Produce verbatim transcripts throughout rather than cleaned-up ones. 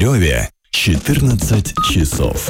Могилеве четырнадцать часов.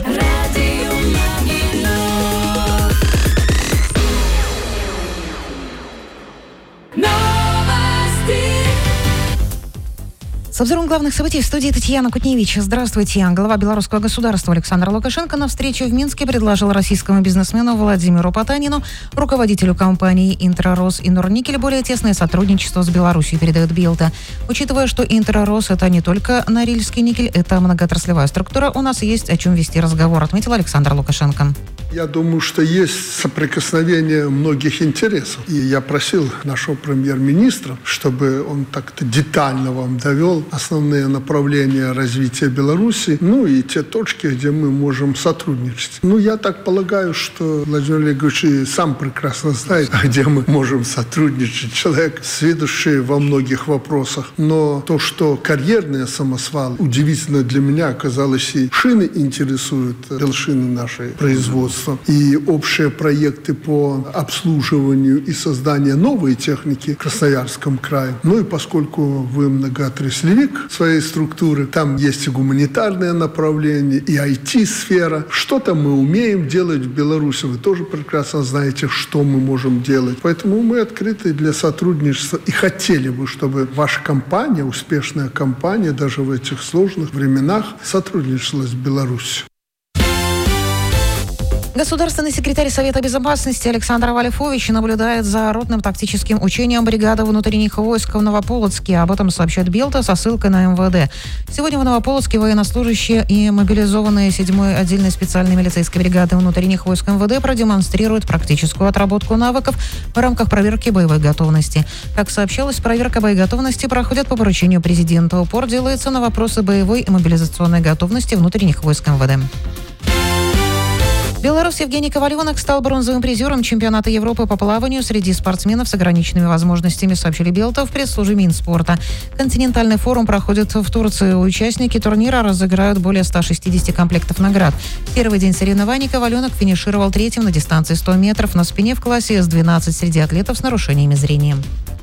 С обзором главных событий в студии Татьяна Кутневич. Здравствуйте. Глава белорусского государства Александр Лукашенко на встрече в Минске предложил российскому бизнесмену Владимиру Потанину, руководителю компаний «Интеррос» и «Норникель», более тесное сотрудничество с Беларусью, передает Билта. Учитывая, что «Интеррос» — это не только Норильский никель, это многоотраслевая структура, у нас есть о чем вести разговор, отметил Александр Лукашенко. Я думаю, что есть соприкосновение многих интересов. И я просил нашего премьер-министра, чтобы он так-то детально вам довел основные направления развития Беларуси, ну и те точки, где мы можем сотрудничать. Ну, я так полагаю, что Владимир Олегович и сам прекрасно знает, где мы можем сотрудничать. Человек, сведущий во многих вопросах. Но то, что карьерные самосвалы, удивительно для меня оказалось, и шины интересуют, шины наши производства, и общие проекты по обслуживанию и созданию новой техники в Красноярском крае. Ну и поскольку вы многоотраслевик своей структуры, там есть и гуманитарное направление, и ай ти-сфера. Что-то мы умеем делать в Беларуси. Вы тоже прекрасно знаете, что мы можем делать. Поэтому мы открыты для сотрудничества и хотели бы, чтобы ваша компания, успешная компания, даже в этих сложных временах сотрудничала с Беларусью. Государственный секретарь Совета Безопасности Александр Валифович наблюдает за ротным тактическим учением бригады внутренних войск в Новополоцке. Об этом сообщает Билта со ссылкой на эм вэ дэ. Сегодня в Новополоцке военнослужащие и мобилизованные седьмой отдельной специальной милицейской бригады внутренних войск эм вэ дэ продемонстрируют практическую отработку навыков в рамках проверки боевой готовности. Как сообщалось, проверка боеготовности проходит по поручению президента. Упор делается на вопросы боевой и мобилизационной готовности внутренних войск эм вэ дэ. Белорус Евгений Коваленок стал бронзовым призером чемпионата Европы по плаванию среди спортсменов с ограниченными возможностями, сообщили Билта в пресс-службе Минспорта. Континентальный форум проходит в Турции. Участники турнира разыграют более ста шестидесяти комплектов наград. В первый день соревнований Коваленок финишировал третьим на дистанции сто метров на спине в классе эс двенадцать среди атлетов с нарушениями зрения.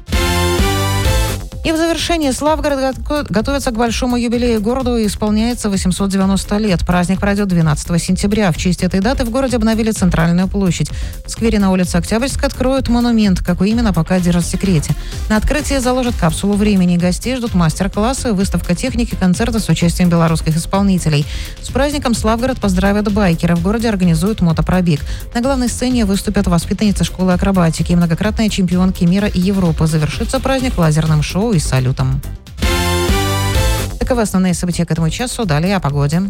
И в завершение Славгород готовится к большому юбилею. Городу исполняется восемьсот девяносто лет. Праздник пройдет двенадцатого сентября. В честь этой даты в городе обновили центральную площадь. В сквере на улице Октябрьской откроют монумент. Какой именно, пока держат в секрете. На открытие заложат капсулу времени. Гостей ждут мастер-классы, выставка техники, концерты с участием белорусских исполнителей. С праздником Славгород поздравят байкеров. В городе организуют мотопробег. На главной сцене выступят воспитанницы школы акробатики и многократные чемпионки мира и Европы. Завершится праздник лазерным шоу и салютом. Таковы основные события к этому часу. Далее о погоде.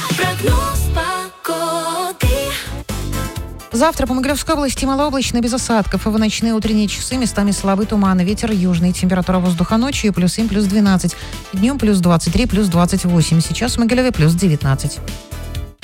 Завтра по Могилевской области малооблачно, без осадков. В ночные утренние часы местами слабый туман. Ветер южный. Температура воздуха ночью плюс семь, плюс двенадцать. Днем плюс двадцать три, плюс двадцать восемь. Сейчас в Могилеве плюс девятнадцать.